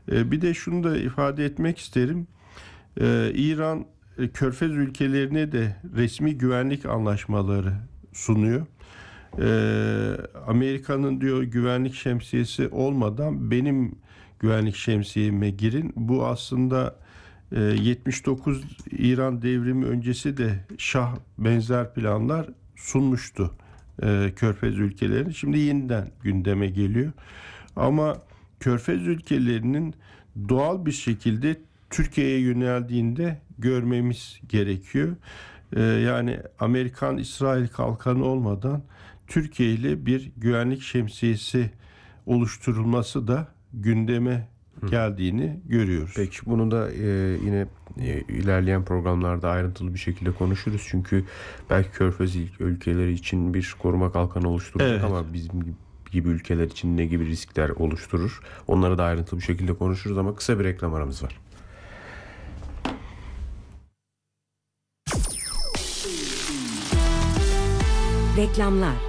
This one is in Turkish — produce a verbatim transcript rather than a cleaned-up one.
E, bir de şunu da ifade etmek isterim. E, İran e, Körfez ülkelerine de resmi güvenlik anlaşmaları sunuyor. Ee, Amerika'nın diyor güvenlik şemsiyesi olmadan benim güvenlik şemsiyeme girin. Bu aslında e, yetmiş dokuz İran devrimi öncesi de Şah benzer planlar sunmuştu e, Körfez ülkelerine. Şimdi yeniden gündeme geliyor. Ama Körfez ülkelerinin doğal bir şekilde Türkiye'ye yöneldiğinde görmemiz gerekiyor. Ee, yani Amerikan-İsrail kalkanı olmadan Türkiye ile bir güvenlik şemsiyesi oluşturulması da gündeme geldiğini görüyoruz. Peki bunu da e, yine e, ilerleyen programlarda ayrıntılı bir şekilde konuşuruz. Çünkü belki Körfez ülkeleri için bir koruma kalkanı oluşturacak, evet, ama bizim gibi, gibi ülkeler için ne gibi riskler oluşturur? Onları da ayrıntılı bir şekilde konuşuruz ama kısa bir reklam aramız var. Reklamlar.